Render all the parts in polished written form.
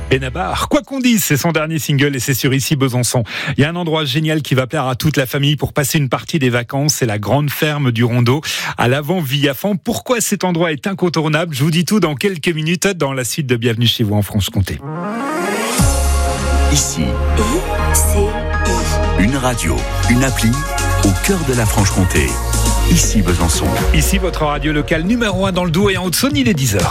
Benabar, quoi qu'on dise, c'est son dernier single et c'est sur Ici Besançon. Il y a un endroit génial qui va plaire à toute la famille pour passer une partie des vacances, c'est la grande ferme du Rondeau à l'Avant-Villafan. Pourquoi cet endroit est incontournable? Je vous dis tout dans quelques minutes dans la suite de Bienvenue chez vous en Franche-Comté. Ici, une radio, une appli au cœur de la Franche-Comté. Ici Besançon. Ici votre radio locale numéro 1 dans le Doubs et en Haute-Saône, il est 10h.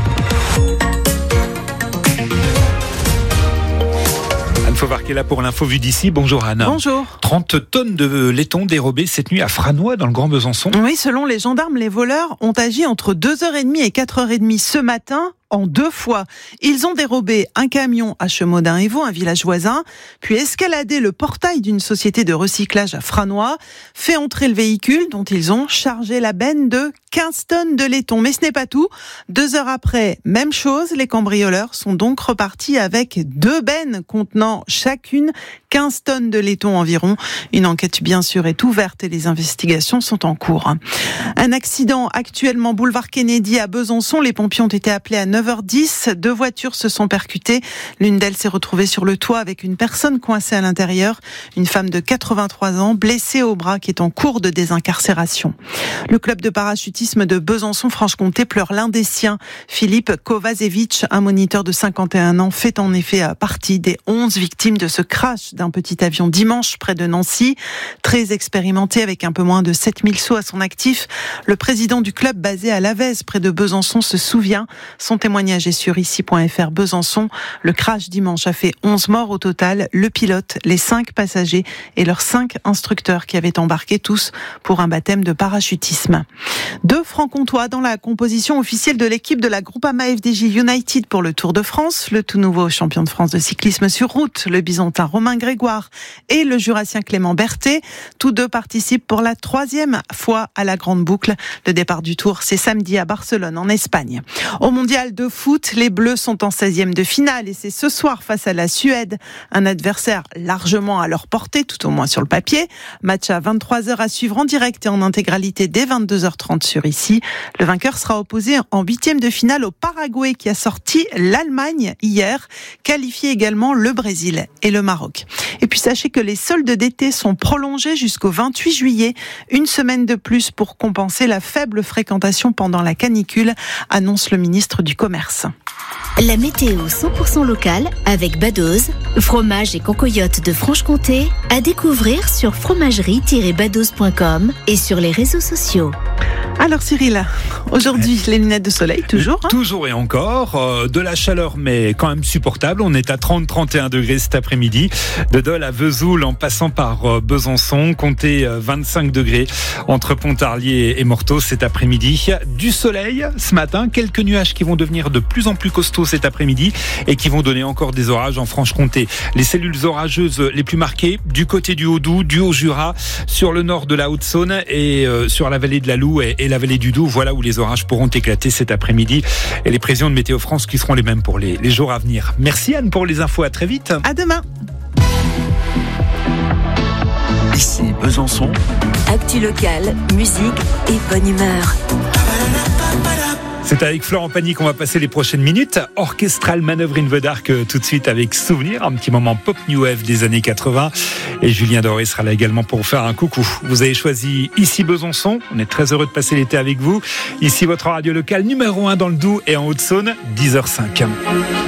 Anne Fauvarc est là pour l'info vue d'ici. Bonjour Anne. Bonjour. 30 tonnes de laiton dérobé cette nuit à Franois dans le Grand Besançon. Oui, selon les gendarmes, les voleurs ont agi entre 2h30 et 4h30 ce matin. En 2 fois. Ils ont dérobé un camion à Chemaudin-Évaux, un village voisin, puis escaladé le portail d'une société de recyclage à Franois, fait entrer le véhicule dont ils ont chargé la benne de 15 tonnes de laiton. Mais ce n'est pas tout. 2 heures après, même chose, les cambrioleurs sont donc repartis avec 2 bennes contenant chacune 15 tonnes de laiton environ. Une enquête bien sûr est ouverte et les investigations sont en cours. Un accident actuellement boulevard Kennedy à Besançon. Les pompiers ont été appelés à 9h10, 2 voitures se sont percutées. L'une d'elles s'est retrouvée sur le toit avec une personne coincée à l'intérieur. Une femme de 83 ans, blessée au bras, qui est en cours de désincarcération. Le club de parachutisme de Besançon-Franche-Comté pleure l'un des siens. Philippe Kovacevic, un moniteur de 51 ans, fait en effet partie des 11 victimes de ce crash d'un petit avion dimanche près de Nancy. Très expérimenté avec un peu moins de 7000 sauts à son actif, le président du club basé à Lavez près de Besançon se souvient. Son témoignage est sur ici.fr Besançon. Le crash dimanche a fait 11 morts au total. Le pilote, les 5 passagers et leurs 5 instructeurs qui avaient embarqué tous pour un baptême de parachutisme. 2 Franc-Comtois dans la composition officielle de l'équipe de la Groupama FDJ United pour le Tour de France. Le tout nouveau champion de France de cyclisme sur route, le Byzantin Romain Grégoire et le Jurassien Clément Berthet. Tous 2 participent pour la 3e fois à la Grande Boucle. Le départ du Tour, c'est samedi à Barcelone, en Espagne. Au mondial de foot, les Bleus sont en 16e de finale et c'est ce soir face à la Suède. Un adversaire largement à leur portée, tout au moins sur le papier. Match à 23h à suivre en direct et en intégralité dès 22h30 sur Ici. Le vainqueur sera opposé en 8e de finale au Paraguay qui a sorti l'Allemagne hier, qualifié également le Brésil et le Maroc. Et puis sachez que les soldes d'été sont prolongés jusqu'au 28 juillet. Une semaine de plus pour compenser la faible fréquentation pendant la canicule, annonce le ministre du Commerce. La météo 100% locale avec Badoz, fromage et concoyote de Franche-Comté, à découvrir sur fromagerie-badoz.com et sur les réseaux sociaux. Alors Cyril, aujourd'hui les lunettes de soleil toujours Toujours et encore, de la chaleur mais quand même supportable. On est à 30-31 degrés cet après-midi, de Dole à Vesoul en passant par Besançon, comptez 25 degrés entre Pontarlier et Morteau cet après-midi. Du soleil ce matin, quelques nuages qui vont devenir de plus en plus costauds cet après-midi et qui vont donner encore des orages en Franche-Comté. Les cellules orageuses les plus marquées du côté du Haut-Doubs, du Haut-Jura, sur le nord de la Haute-Saône et sur la vallée de la Loue et la vallée du Doubs. Voilà où les orages pourront éclater cet après-midi et les prévisions de Météo France qui seront les mêmes pour les jours à venir. Merci Anne pour les infos, à très vite. À demain. Ici Besançon. Actu locale, musique et bonne humeur. C'est avec Florent Pagny qu'on va passer les prochaines minutes. Orchestral Manœuvre in the Dark tout de suite avec Souvenir, un petit moment pop new wave des années 80. Et Julien Doré sera là également pour vous faire un coucou. Vous avez choisi Ici Besançon. On est très heureux de passer l'été avec vous. Ici votre radio locale numéro 1 dans le Doubs et en Haute-Saône, 10h05.